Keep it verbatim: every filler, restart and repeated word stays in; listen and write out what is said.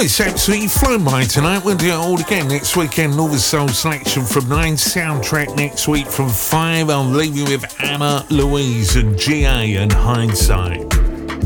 it's absolutely flown by tonight. We'll do it all again next weekend. All the soul selection from nine. Soundtrack next week from five. I'll leave you with Anna Louise and G A and Hindsight.